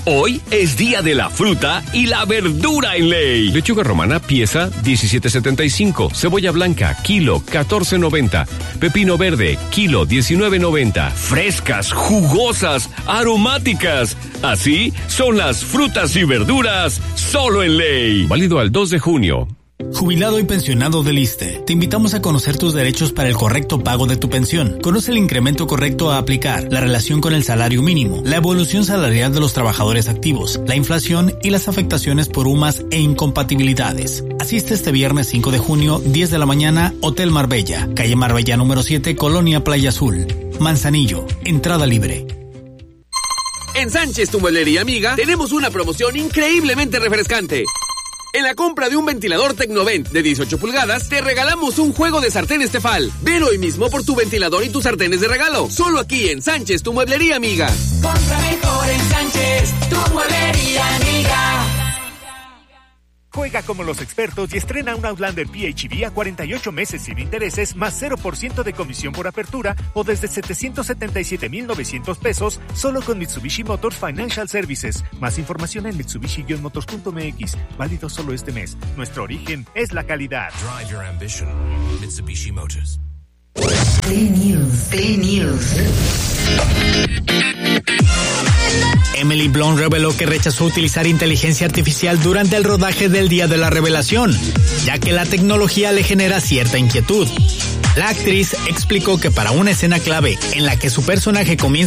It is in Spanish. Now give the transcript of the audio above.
Hoy es día de la fruta y la verdura en Ley. Lechuga romana pieza 17.75, cebolla blanca kilo 14.90, pepino verde kilo 19.90. Frescas, jugosas, aromáticas. Así son las frutas y verduras solo en Ley. Válido al 2 de junio. Jubilado y pensionado del ISSSTE, te invitamos a conocer tus derechos para el correcto pago de tu pensión. Conoce el incremento correcto a aplicar, la relación con el salario mínimo, la evolución salarial de los trabajadores activos, la inflación y las afectaciones por UMAS e incompatibilidades. Asiste este viernes 5 de junio, 10 de la mañana, Hotel Marbella, calle Marbella número 7, Colonia Playa Azul. Manzanillo, entrada libre. En Sánchez, tu mueblería amiga, tenemos una promoción increíblemente refrescante. En la compra de un ventilador Tecnovent de 18 pulgadas, te regalamos un juego de sartenes Tefal. Ven hoy mismo por tu ventilador y tus sartenes de regalo. Solo aquí en Sánchez, tu mueblería amiga. Compra mejor en Sánchez, tu mueblería amiga. Juega como los expertos y estrena un Outlander PHEV a 48 meses sin intereses, más 0% de comisión por apertura o desde 777,900 pesos, solo con Mitsubishi Motors Financial Services. Más información en Mitsubishi-motors.mx. Válido solo este mes. Nuestro origen es la calidad. Drive your ambition. Mitsubishi Motors. Play News. Emily Blunt reveló que rechazó utilizar inteligencia artificial durante el rodaje del día de la revelación, ya que la tecnología le genera cierta inquietud. La actriz explicó que para una escena clave en la que su personaje comienza